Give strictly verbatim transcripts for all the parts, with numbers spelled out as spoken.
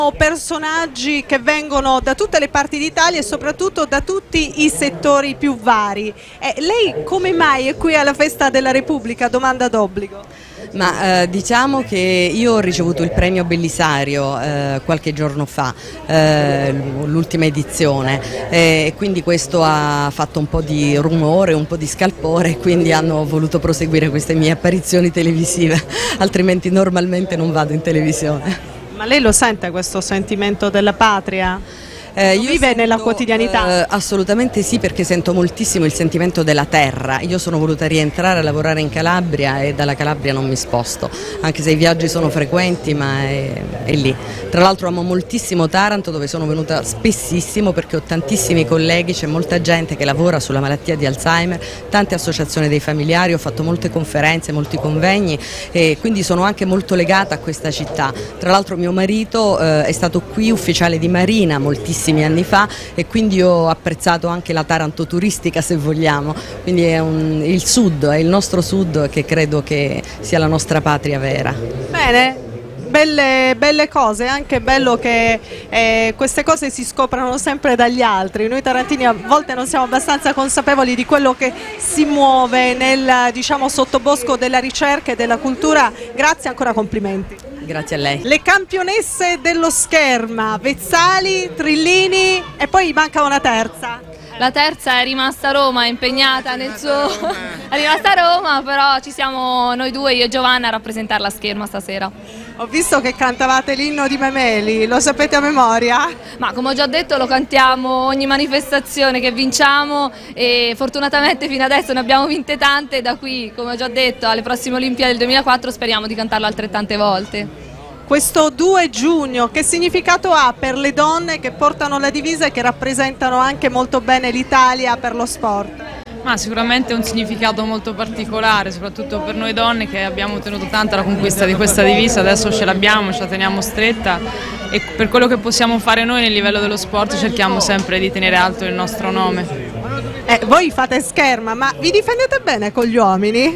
Personaggi che vengono da tutte le parti d'Italia e soprattutto da tutti i settori più vari. Eh, lei come mai è qui alla Festa della Repubblica? Domanda d'obbligo. Ma eh, diciamo che io ho ricevuto il premio Bellisario eh, qualche giorno fa, eh, l'ultima edizione, e eh, quindi questo ha fatto un po' di rumore, un po' di scalpore, e quindi hanno voluto proseguire queste mie apparizioni televisive, altrimenti normalmente non vado in televisione. Ma lei lo sente questo sentimento della patria? Eh, io vive sento, nella quotidianità? Eh, assolutamente sì, perché sento moltissimo il sentimento della terra. Io sono voluta rientrare a lavorare in Calabria e dalla Calabria non mi sposto, anche se i viaggi sono frequenti, ma è, è lì. Tra l'altro amo moltissimo Taranto, dove sono venuta spessissimo perché ho tantissimi colleghi, c'è molta gente che lavora sulla malattia di Alzheimer, tante associazioni dei familiari, ho fatto molte conferenze, molti convegni e quindi sono anche molto legata a questa città. Tra l'altro mio marito eh, è stato qui ufficiale di Marina moltissimo anni fa e quindi ho apprezzato anche la Taranto turistica, se vogliamo, quindi è un, il sud, è il nostro sud che credo che sia la nostra patria vera. Bene, belle, belle cose, anche bello che eh, queste cose si scoprano sempre dagli altri. Noi tarantini a volte non siamo abbastanza consapevoli di quello che si muove nel, diciamo, sottobosco della ricerca e della cultura. Grazie, ancora complimenti. Grazie a lei. Le campionesse dello scherma, Vezzali, Trillini e poi manca una terza. La terza è rimasta a Roma, impegnata nel suo... è rimasta a Roma, però ci siamo noi due, io e Giovanna, a rappresentare la scherma stasera. Ho visto che cantavate l'inno di Memeli, lo sapete a memoria? Ma come ho già detto lo cantiamo ogni manifestazione che vinciamo e fortunatamente fino adesso ne abbiamo vinte tante, da qui, come ho già detto, alle prossime Olimpiadi del duemilaquattro speriamo di cantarlo altrettante volte. Questo due giugno, che significato ha per le donne che portano la divisa e che rappresentano anche molto bene l'Italia per lo sport? Ma sicuramente è un significato molto particolare, soprattutto per noi donne che abbiamo ottenuto tanto la conquista di questa divisa, adesso ce l'abbiamo, ce la teniamo stretta e per quello che possiamo fare noi nel livello dello sport cerchiamo sempre di tenere alto il nostro nome. Eh, voi fate scherma, ma vi difendete bene con gli uomini?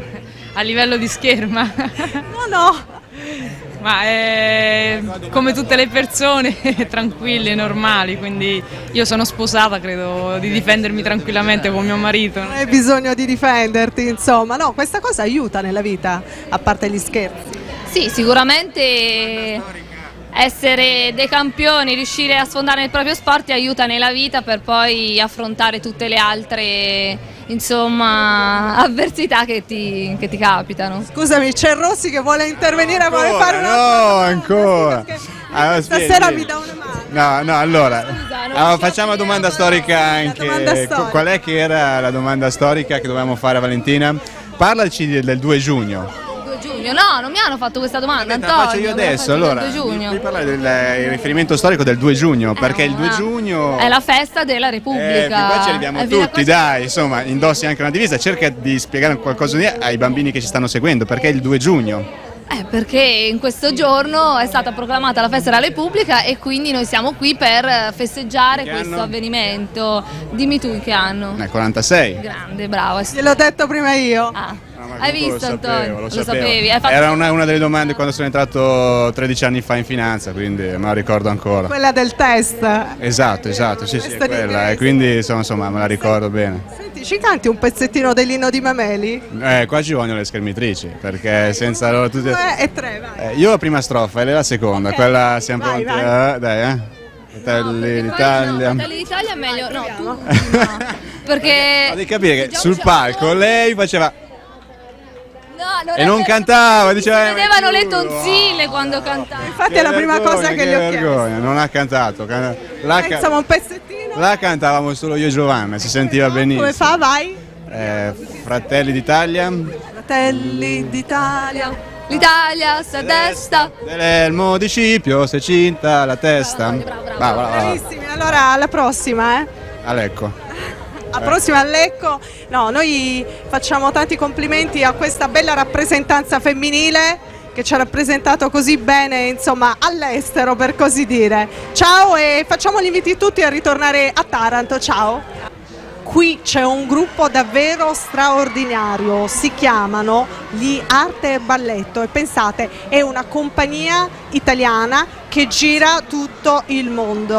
A livello di scherma? No, no. Ma è come tutte le persone, tranquille, normali, quindi io sono sposata, credo di difendermi tranquillamente con mio marito. Non hai bisogno di difenderti, insomma, no, questa cosa aiuta nella vita, a parte gli scherzi. Sì, sicuramente essere dei campioni, riuscire a sfondare nel proprio sport ti aiuta nella vita per poi affrontare tutte le altre, insomma, avversità che ti, che ti capitano. Scusami, c'è Rossi che vuole intervenire, ancora, vuole fare una no, ancora. Allora, stasera mi dà una mano. No, no, allora, Scusa, allora facciamo una domanda storica anche. Domanda storica. Qual è che era la domanda storica che dovevamo fare a Valentina? Parlaci del due giugno. Giugno. No, non mi hanno fatto questa domanda, Vabbè, Antonio. la faccio io adesso, allora, due giugno. Devi parlare del eh, riferimento storico del due giugno, perché il due giugno... È la festa della Repubblica. Eh, fin qua ci arriviamo Eh, tutti, dai, insomma, indossi anche una divisa, cerca di spiegare qualcosa ai bambini che ci stanno seguendo, perché il due giugno? Eh, perché in questo giorno è stata proclamata la festa della Repubblica e quindi noi siamo qui per festeggiare che questo anno? avvenimento. Dimmi tu in che anno? Nel quarantasei. Grande, bravo. Gliel'ho detto prima io. Ah. No, Hai comunque visto, lo sapevo, Antonio? Lo, Lo sapevo. sapevi, hai fatto... Era una, una delle domande quando sono entrato tredici anni fa in finanza, quindi me la ricordo ancora. Quella del test. Esatto, esatto, sì, sì, è Questo di quella, e test. quindi insomma, insomma me la ricordo bene. Senti, ci canti un pezzettino dell'inno di Memeli? Eh, qua ci vogliono le schermitrici, perché senza loro tutte... Due e tre, vai. Eh, io la prima strofa e lei la seconda, Ok. quella siamo Vai, pronti, vai. eh? Dai, eh? Fratelli d'Italia. No, Fratelli d'Italia è meglio, no, tu no, perché... Ma devi capire che Già sul usciamo palco noi. lei faceva... No, non E è non vero, cantava, si diceva, vedevano "Eh, le culo". tonsille quando cantava. Infatti Che è la prima vergogna, cosa che gli ho vergogna, chiesto. non ha cantato. can- La, Eh, ca- insomma, un pezzettino. la cantavamo solo io e Giovanna, si sentiva benissimo. Come fa? Vai. Eh, Fratelli d'Italia. Fratelli d'Italia. L'Italia sta a destra. Dell'elmo di Scipio, se cinta la testa. Bravo, bravo, bravo. Va, va, va, va. Bravissimi, allora alla prossima, eh. Alecco. A prossima a Lecco. No, noi facciamo tanti complimenti a questa bella rappresentanza femminile che ci ha rappresentato così bene, insomma, all'estero, per così dire. Ciao e facciamo gli inviti tutti a ritornare a Taranto. Ciao. qui c'è un gruppo davvero straordinario, si chiamano gli Arte e Balletto e pensate, è una compagnia italiana che gira tutto il mondo.